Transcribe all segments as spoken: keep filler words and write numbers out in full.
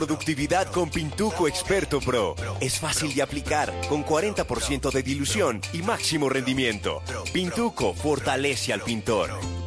Productividad con Pintuco Experto Pro. Es fácil de aplicar, con cuarenta por ciento de dilución y máximo rendimiento. Pintuco fortalece al pintor.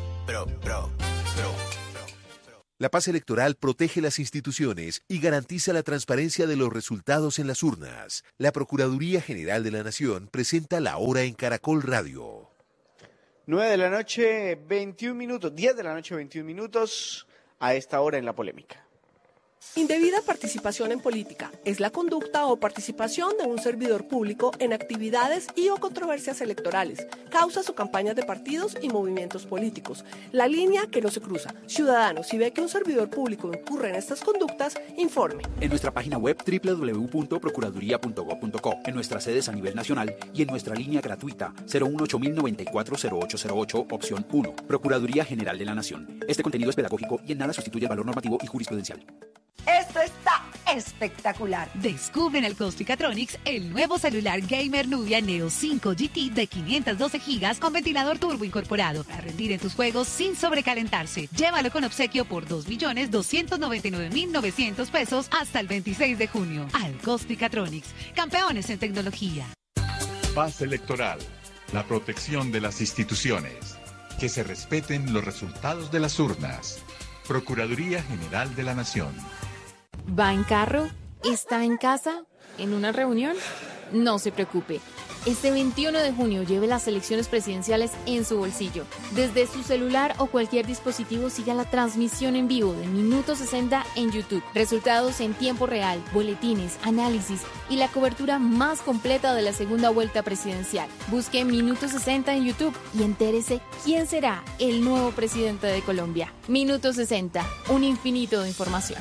La paz electoral protege las instituciones y garantiza la transparencia de los resultados en las urnas. La Procuraduría General de la Nación presenta La Hora en Caracol Radio. nueve de la noche, veintiún minutos, diez de la noche, veintiún minutos, a esta hora en La Polémica. Indebida participación en política es la conducta o participación de un servidor público en actividades y o controversias electorales, causas o campañas de partidos y movimientos políticos. La línea que no se cruza. Ciudadano, si ve que un servidor público incurre en estas conductas, informe. En nuestra página web doble u doble u doble u punto procuraduría punto gob punto co, en nuestras sedes a nivel nacional y en nuestra línea gratuita cero uno ocho mil noventa y cuatro cero ocho cero ocho, opción uno. Procuraduría General de la Nación. Este contenido es pedagógico y en nada sustituye el valor normativo y jurisprudencial. Esto está espectacular. Descubre en el Cospicatronics el nuevo celular gamer Nubia Neo cinco G T de quinientos doce gigas con ventilador turbo incorporado para rendir en tus juegos sin sobrecalentarse. Llévalo con obsequio por dos millones doscientos noventa y nueve mil novecientos pesos hasta el veintiséis de junio. Al Cospicatronics, campeones en tecnología. Paz electoral, la protección de las instituciones. Que se respeten los resultados de las urnas. Procuraduría General de la Nación. ¿Va en carro? ¿Está en casa? ¿En una reunión? No se preocupe. Este veintiuno de junio lleve las elecciones presidenciales en su bolsillo. Desde su celular o cualquier dispositivo siga la transmisión en vivo de Minuto sesenta en YouTube. Resultados en tiempo real, boletines, análisis y la cobertura más completa de la segunda vuelta presidencial. Busque Minuto sesenta en YouTube y entérese quién será el nuevo presidente de Colombia. Minuto sesenta, un infinito de información.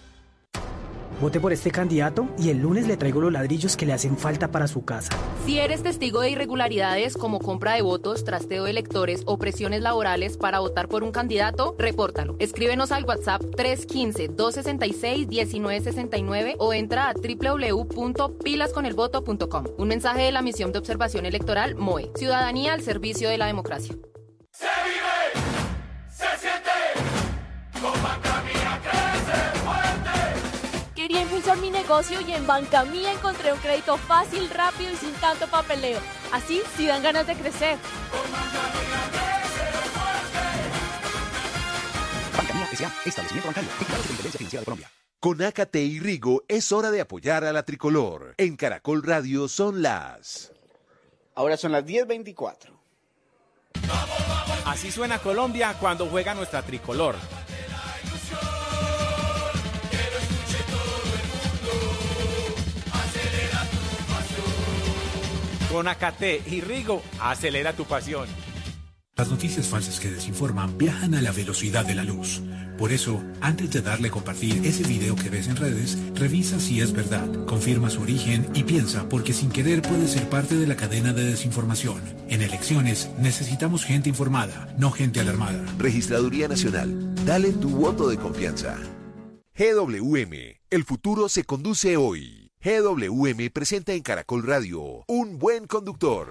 Vote por este candidato y el lunes le traigo los ladrillos que le hacen falta para su casa. Si eres testigo de irregularidades como compra de votos, trasteo de electores o presiones laborales para votar por un candidato, repórtalo. Escríbenos al WhatsApp tres uno cinco, dos seis seis, uno nueve seis nueve o entra a doble u doble u doble u punto pilas con el voto punto com. Un mensaje de la Misión de Observación Electoral M O E. Ciudadanía al servicio de la democracia. Se vive, se siente, con Banca Mía crece fuerte. Quería impulsar mi negocio y en Banca Mía encontré un crédito fácil, rápido y sin tanto papeleo. Así sí dan ganas de crecer. Con Banca Mía crece fuerte. Banca Mía S A, establecimiento bancario, titular de Superintendencia Financiera de Colombia. Con Ácate y Rigo es hora de apoyar a la tricolor. En Caracol Radio son las... Ahora son las diez veinticuatro. Así suena Colombia cuando juega nuestra tricolor. Con Ácate y Rigo, acelera tu pasión. Las noticias falsas que desinforman viajan a la velocidad de la luz. Por eso, antes de darle a compartir ese video que ves en redes, revisa si es verdad, confirma su origen y piensa, porque sin querer puede ser parte de la cadena de desinformación. En elecciones necesitamos gente informada, no gente alarmada. Registraduría Nacional, dale tu voto de confianza. G W M, el futuro se conduce hoy. G W M presenta en Caracol Radio Un Buen Conductor.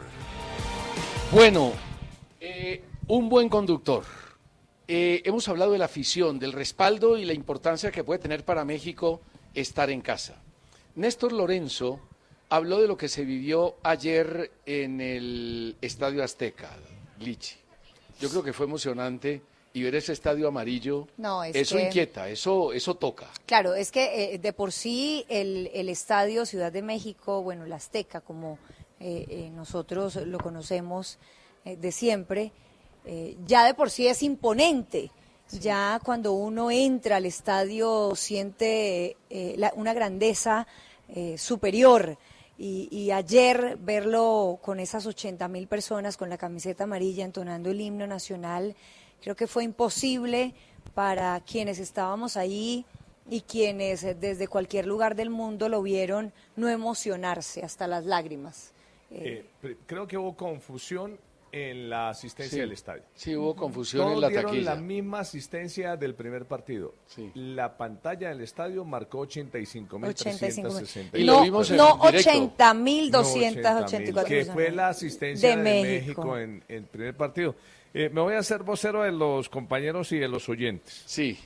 Bueno, eh, un buen conductor. Eh, hemos hablado de la afición, del respaldo y la importancia que puede tener para México estar en casa. Néstor Lorenzo habló de lo que se vivió ayer en el Estadio Azteca, Lichi. Yo creo que fue emocionante. Y ver ese estadio amarillo, no, es eso que, inquieta, eso eso toca. Claro, es que eh, de por sí el, el estadio Ciudad de México, bueno, la Azteca, como eh, eh, nosotros lo conocemos eh, de siempre, eh, ya de por sí es imponente. Sí. Ya cuando uno entra al estadio siente eh, la, una grandeza eh, superior. Y, y ayer verlo con esas ochenta mil personas con la camiseta amarilla entonando el himno nacional, creo que fue imposible para quienes estábamos ahí y quienes desde cualquier lugar del mundo lo vieron no emocionarse hasta las lágrimas. Eh, eh, creo que hubo confusión en la asistencia sí, del estadio. Sí, hubo confusión Todos en la dieron taquilla. la misma asistencia del primer partido. Sí. La pantalla del estadio marcó ochenta y cinco mil trescientos sesenta. Y lo vimos en no directo. ochenta mil doscientos ochenta y cuatro. Que fue la asistencia de, de México, México en el primer partido. Eh, me voy a hacer vocero de los compañeros y de los oyentes. Sí.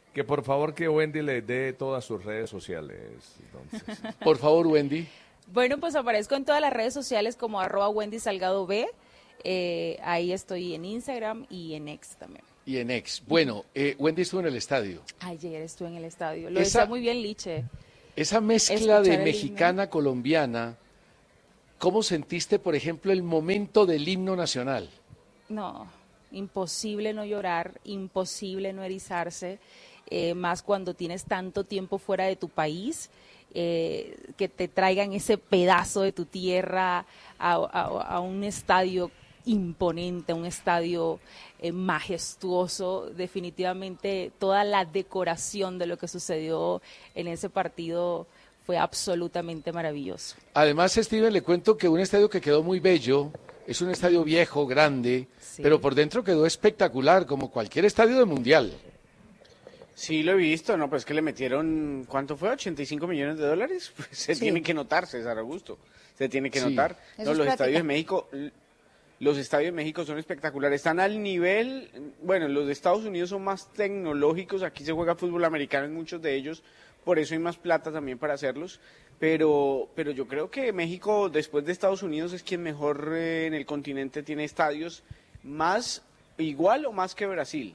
Que por favor que Wendy le dé todas sus redes sociales. Entonces. Por favor, Wendy. Bueno, pues aparezco en todas las redes sociales como arroba Wendy Salgado B. Eh, ahí estoy en Instagram y en X también. Y en X. Bueno, eh, Wendy estuvo en el estadio. Ayer estuve en el estadio. Lo Esa- decía muy bien Liche. Esa mezcla Escuchar de el mexicana-colombiana, ¿cómo sentiste, por ejemplo, el momento del himno nacional? No, imposible no llorar, imposible no erizarse, eh, más cuando tienes tanto tiempo fuera de tu país, eh, que te traigan ese pedazo de tu tierra a, a- a un estadio imponente, un estadio eh, majestuoso. Definitivamente toda la decoración de lo que sucedió en ese partido fue absolutamente maravilloso. Además, Steven, le cuento que un estadio que quedó muy bello, es un estadio viejo, grande, pero por dentro quedó espectacular, como cualquier estadio del Mundial. Sí, lo he visto, ¿no? Pues que le metieron, ¿cuánto fue? ¿ochenta y cinco millones de dólares? Pues se Sí. tiene que notar, César Augusto. Se tiene que Sí. notar. Eso No, es los práctica. estadios de México, l- los estadios de México son espectaculares. Están al nivel, bueno, los de Estados Unidos son más tecnológicos. Aquí se juega fútbol americano en muchos de ellos. Por eso hay más plata también para hacerlos. Pero, pero yo creo que México, después de Estados Unidos, es quien mejor eh, en el continente tiene estadios más, igual o más que Brasil.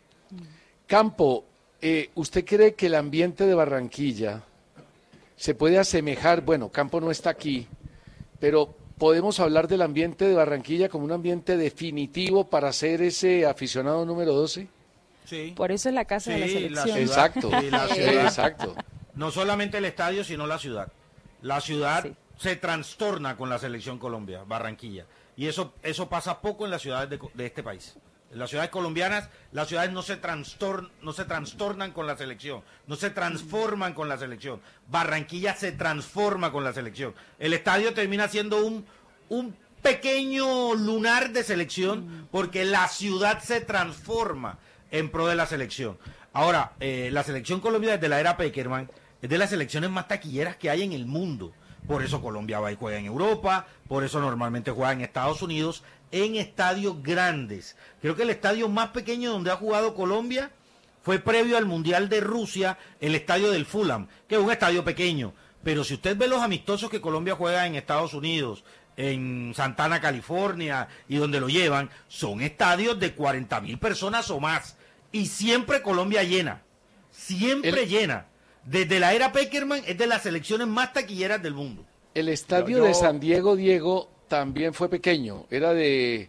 Campo, eh, ¿usted cree que el ambiente de Barranquilla se puede asemejar? Bueno, Campo no está aquí, pero podemos hablar del ambiente de Barranquilla como un ambiente definitivo para ser ese aficionado número doce. Sí. Por eso es la casa de la Sí, selección. ciudad. Exacto, Sí, la sí, ciudad. exacto. No solamente el estadio, sino la ciudad. La ciudad se trastorna con la selección Colombia, Barranquilla. Y eso, eso pasa poco en las ciudades de, de este país. En las ciudades colombianas, las ciudades no se, trastorn, no se trastornan con la selección, no se transforman con la selección. Barranquilla se transforma con la selección. El estadio termina siendo un, un pequeño lunar de selección porque la ciudad se transforma en pro de la selección. Ahora, eh, la selección Colombia desde la era Peckerman es de las selecciones más taquilleras que hay en el mundo. Por eso Colombia va y juega en Europa, por eso normalmente juega en Estados Unidos, en estadios grandes. Creo que el estadio más pequeño donde ha jugado Colombia fue previo al Mundial de Rusia, el estadio del Fulham, que es un estadio pequeño. Pero si usted ve los amistosos que Colombia juega en Estados Unidos, en Santana, California, y donde lo llevan, son estadios de cuarenta mil personas o más. Y siempre Colombia llena, siempre llena. Desde la era Peckerman es de las selecciones más taquilleras del mundo. El estadio Yo- de San Diego, Diego, también fue pequeño, era de...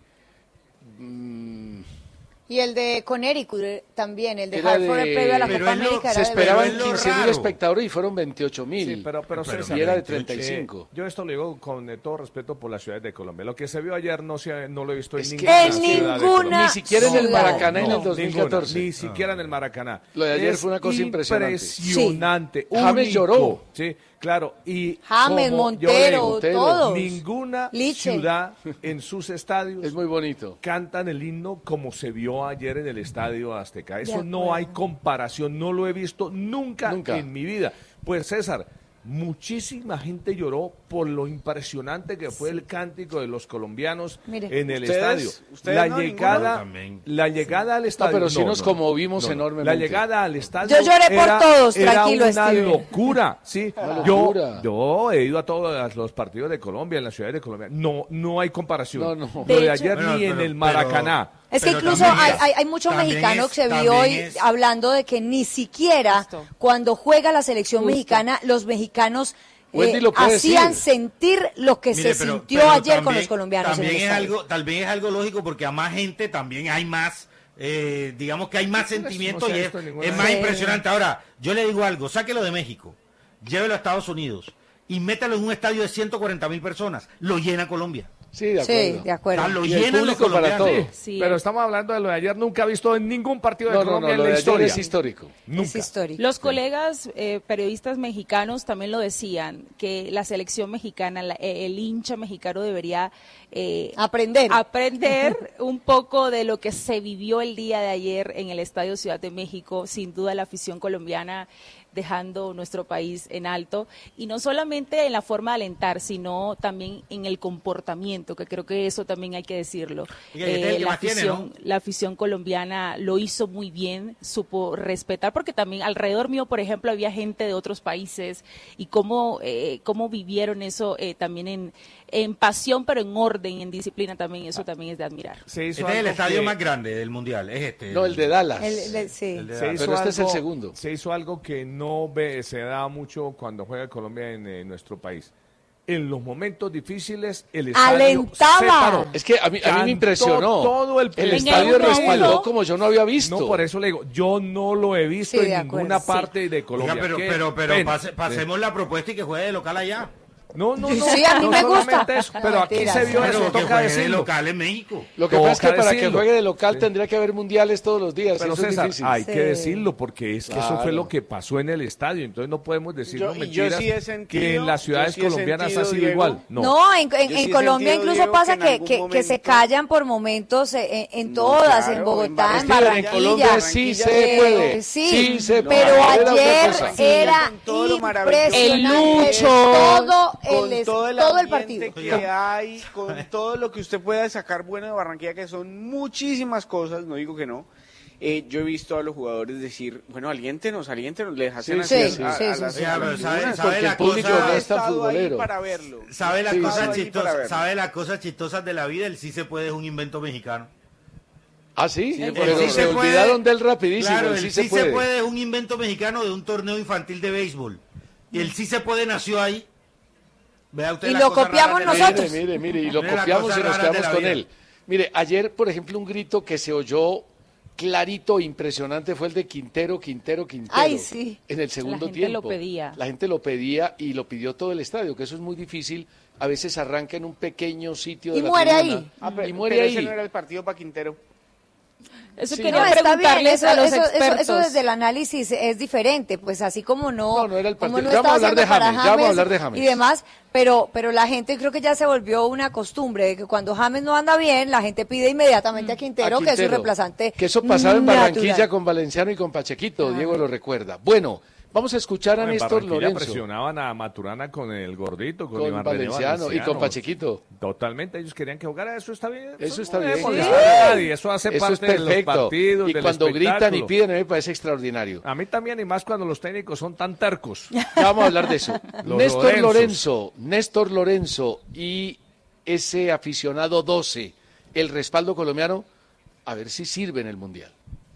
mm, Y el de Connecticut eh, también, el de Era Hartford de- previo a la Pero Copa es lo- América. se era de esperaban veinte. quince mil espectadores y fueron veintiocho mil. Sí, pero, pero, César, y era de eh, treinta y cinco. yo esto lo digo con eh, todo respeto por las ciudades de Colombia. Lo que se vio ayer no se, no lo he visto en Es que ninguna en ciudad de ninguna Colombia. Ni siquiera en el ciudad. Maracaná en el No, dos mil catorce. ninguna, ni siquiera en el Maracaná. Lo de ayer Es fue una cosa impresionante. Impresionante. Sí. James único. lloró. Sí, claro. Y James, como Montero, yo digo, todos. Ninguna Liche. ciudad en sus estadios es muy bonito. Cantan el himno como se vio ayer en el estadio Azteca. Eso De no hay acuerdo. comparación, no lo he visto nunca, Nunca. en mi vida. Pues César, muchísima gente lloró por lo impresionante que fue el cántico de los colombianos Mire. en el ¿Ustedes? estadio. ¿Ustedes La no? llegada, ¿Ninguno? la llegada al estadio. pero sí nos conmovimos enormemente. La llegada al estadio. Yo lloré por era- todos, era tranquilo, una Steven. locura, sí. Una Yo, locura. yo he ido a todos los partidos de Colombia, en las ciudades de Colombia. No, no hay comparación. No, no. Lo De de, hecho- ayer Bueno, ni en pero- el Maracaná. Es que Pero incluso también hay, es- hay, hay muchos también mexicanos es- que vi también hoy es- hablando de que ni siquiera Justo. cuando juega la selección Justo. mexicana, los mexicanos eh, Wendy lo puede hacían decir. sentir lo que Mire, se pero- sintió pero ayer con también- los colombianos en También el es estadio. algo, tal vez es algo lógico porque a más gente también hay más, eh, digamos que hay más sentimiento no se ha y es, visto en ninguna es más Sí. impresionante. Ahora, yo le digo algo, sáquelo de México, llévelo a Estados Unidos y métalo en un estadio de ciento cuarenta mil personas, lo llena Colombia. Sí, de Sí, acuerdo. de acuerdo. Ah, lo Y el llenan los público para colombianos. todo. Sí. Pero estamos hablando de lo de ayer. Nunca he visto en ningún partido de No, no, Colombia no, en lo la de ayer historia. es histórico. Nunca. Es histórico. Los colegas eh, periodistas mexicanos también lo decían, que la selección mexicana, la- eh, el hincha mexicano debería eh, Aprender. aprender un poco de lo que se vivió el día de ayer en el Estadio Ciudad de México. Sin duda la afición colombiana dejando nuestro país en alto, y no solamente en la forma de alentar, sino también en el comportamiento, que creo que eso también hay que decirlo. Y este es el que la, más tiene, afición, ¿no? la afición colombiana lo hizo muy bien, supo respetar, porque también alrededor mío, por ejemplo, había gente de otros países, y cómo, eh, cómo vivieron eso eh, también en, en pasión, pero en orden, en disciplina también, eso también es de admirar. Este es el estadio que... más grande del Mundial, es este. No, el de Dallas. El, el, sí. El de Se Dallas. hizo Pero este algo, es el segundo. Se hizo algo que no ve, se da mucho cuando juega Colombia en, en nuestro país. En los momentos difíciles, el estadio Alentaba. se paró. Es que a mí, a mí Cantó me impresionó. Todo el, el en estadio el uno a respaldó uno. como yo no había visto. No, por eso le digo, yo no lo he visto Sí, de en ninguna acuerdo, parte de Colombia. Oiga, pero, Qué pero, pero pena. pase- pasemos la propuesta y que juegue de local allá. No, no, no. Sí, a mí no me gusta. solamente eso, pero aquí Mentiras. se vio Pero eso, que toca juegue de decirlo. local en México. Lo que pasa es que Toca para que decirlo. juegue de local Sí. tendría que haber mundiales todos los días. Pero eso es César, difícil. hay Sí. que decirlo porque es que eso fue Claro. lo que pasó en el estadio, entonces no podemos decirnos Yo- y yo mentiras sí he sentido- que en las yo ciudades sí he colombianas sentido, ha sido Diego, igual. No, No, en, en- Yo en sí he Colombia sentido, incluso Diego, pasa que en que, algún que, que se momento- callan por momentos en, en- en No, todas, claro, en en Bogotá, en Barranquilla, Steven, Barranquilla. en Colombia sí se Eh, puede. sí, Sí se pero puede. Era otra ayer cosa. era Con todo lo maravilloso impresionante El Lucho. todo con el, es- todo el, todo el ambiente partido. que hay, con todo lo que usted pueda sacar bueno de Barranquilla, que son muchísimas cosas, no digo que no. Eh, yo he visto a los jugadores decir, bueno, aliéntenos, aliéntenos, les hacen Sí, así sí, a, sí, a sí, las sí. Ya, pero sabe- tribunas, sabe porque la el público cosa- no ha está estado ahí futbolero. para verlo. ¿Sabe las Sí, cosas sí, sí. Para chistosas? verlo. ¿Sabe las cosas chistosas de la vida? El sí se puede es un invento mexicano. Ah, sí, Sí, pero sí se, se puede. olvidaron del rapidísimo. Claro, el el sí, sí se puede. se puede es un invento mexicano de un torneo infantil de béisbol. Y el sí se puede nació ahí. Vea usted Y las lo cosas copiamos raras de la nosotros. Mire, mire, mire, y lo Mire las copiamos cosas y nos raras de quedamos la con vida. él. Mire, ayer, por ejemplo, un grito que se oyó clarito e impresionante fue el de Quintero, Quintero, Quintero. Ay, sí. En el segundo gente tiempo. lo pedía. La gente lo pedía y lo pidió todo el estadio, que eso es muy difícil. A veces arranca en un pequeño sitio de Y la muere tribuna, ahí. Ah, pero, y muere pero ahí. ese no era el partido para Quintero. Eso Sí. quería No, está bien, preguntarles eso, a los eso, eso, expertos. eso desde el análisis es diferente, pues así como no, No, no era el como partido. no Ya vamos a estaba hablar de haciendo para James, ya vamos a hablar de James. y demás, pero, pero la gente creo que ya se volvió una costumbre de que cuando James no anda bien, la gente pide inmediatamente a Quintero, A que es su Quintero. reemplazante. Que eso pasaba en natural. Barranquilla con Valenciano y con Pachequito, Diego lo recuerda. Bueno, vamos a escuchar a en Néstor Barranquilla Lorenzo. presionaban a Maturana con el gordito, con, Con Iván René Valenciano y con Pachequito. Totalmente, ellos querían que jugara, eso está bien. Eso está no bien. debe Sí. molestar a nadie, eso hace Eso es parte de los perfecto. partidos, Y del cuando gritan y espectáculo. piden, a mí me parece extraordinario. A mí también, y más cuando los técnicos son tan tercos. Ya vamos a hablar de eso. Los Néstor Lorenzos. Lorenzo, Néstor Lorenzo y ese aficionado doce, el respaldo colombiano, a ver si sirve en el Mundial.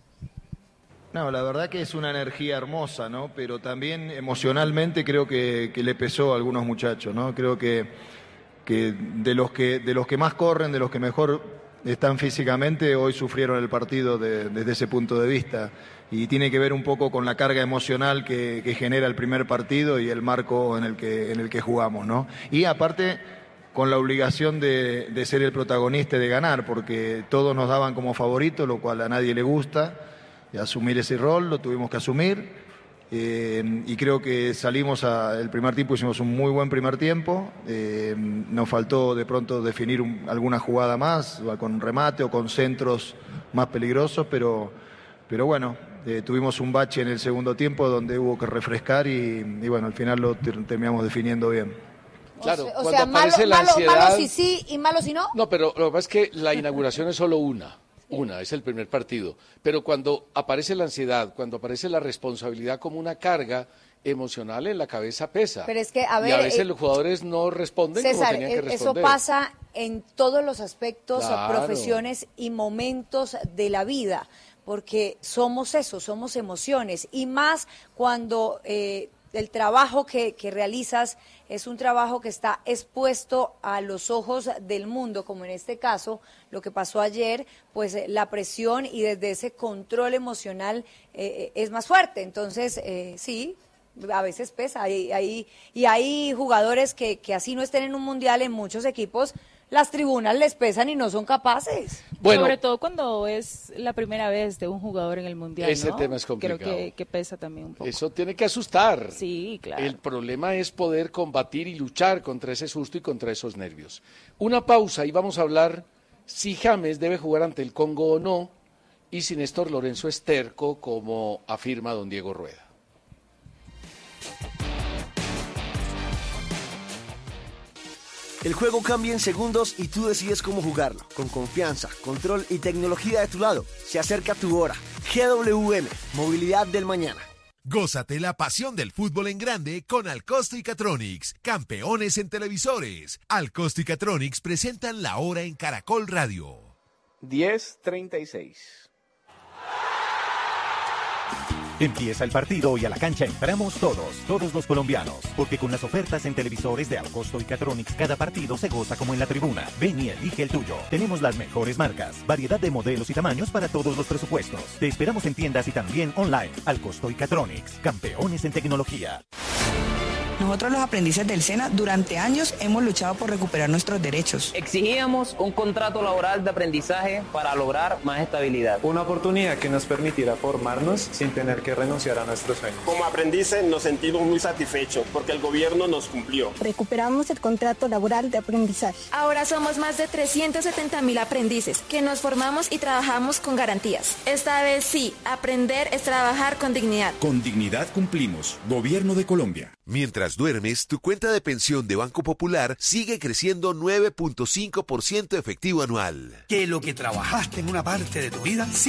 No, la verdad que es una energía hermosa, ¿no? Pero también emocionalmente creo que, que le pesó a algunos muchachos, ¿no? Creo que, que de los que de los que más corren, de los que mejor están físicamente, hoy sufrieron el partido de- desde ese punto de vista. Y tiene que ver un poco con la carga emocional que, que genera el primer partido y el marco en el que, en el que jugamos, ¿no? Y aparte, con la obligación de, de ser el protagonista y de ganar, porque todos nos daban como favorito, lo cual a nadie le gusta. Y asumir ese rol, lo tuvimos que asumir. Eh, y creo que salimos a, el primer tiempo, hicimos un muy buen primer tiempo. Eh, nos faltó de pronto definir un- alguna jugada más, o con remate o con centros más peligrosos, pero, pero bueno, eh, tuvimos un bache en el segundo tiempo donde hubo que refrescar y, y bueno, al final lo ter- terminamos definiendo bien. Claro, O sea, cuando malo, aparece la malo, ansiedad... malo si sí y malo si no. No, pero lo que pasa es que la inauguración es solo una. Una, es el primer partido. Pero cuando aparece la ansiedad, cuando aparece la responsabilidad como una carga emocional, en la cabeza pesa. Pero es que, a y a ver, veces eh, los jugadores no responden como César, tenían que eh, eso responder. pasa en todos los aspectos, Claro. profesiones y momentos de la vida, porque somos eso, somos emociones, y más cuando eh, el trabajo que, que realizas es un trabajo que está expuesto a los ojos del mundo, como en este caso, lo que pasó ayer, pues eh, la presión y desde ese control emocional eh, es más fuerte. Entonces, eh, sí, a veces pesa. Hay, hay- y hay jugadores que, que así no estén en un mundial, en muchos equipos, las tribunas les pesan y no son capaces. Bueno. Sobre todo cuando es la primera vez de un jugador en el Mundial, Ese ¿no? tema es complicado. Creo que, que pesa también un poco. Eso tiene que asustar. Sí, claro. El problema es poder combatir y luchar contra ese susto y contra esos nervios. Una pausa y vamos a hablar si James debe jugar ante el Congo o no y si Néstor Lorenzo es terco, como afirma don Diego Rueda. El juego cambia en segundos y tú decides cómo jugarlo. Con confianza, control y tecnología de tu lado. Se acerca tu hora. G W M, movilidad del mañana. Gózate la pasión del fútbol en grande con Alcosto y Catronics, campeones en televisores. Alcosto y Catronics presentan La Hora en Caracol Radio. diez treinta y seis. Empieza el partido y a la cancha entramos todos, todos los colombianos, porque con las ofertas en televisores de Alcosto y Catronics cada partido se goza como en la tribuna. Ven y elige el tuyo. Tenemos las mejores marcas, variedad de modelos y tamaños para todos los presupuestos. Te esperamos en tiendas y también online. Alcosto y Catronics, campeones en tecnología. Nosotros los aprendices del SENA durante años hemos luchado por recuperar nuestros derechos. Exigíamos un contrato laboral de aprendizaje para lograr más estabilidad. Una oportunidad que nos permitiera formarnos sin tener que renunciar a nuestros sueños. Como aprendices nos sentimos muy satisfechos porque el gobierno nos cumplió. Recuperamos el contrato laboral de aprendizaje. Ahora somos más de trescientos setenta mil aprendices que nos formamos y trabajamos con garantías. Esta vez sí, aprender es trabajar con dignidad. Con dignidad cumplimos. Gobierno de Colombia. Mientras duermes, tu cuenta de pensión de Banco Popular sigue creciendo nueve punto cinco por ciento efectivo anual. Que lo que trabajaste en una parte de tu vida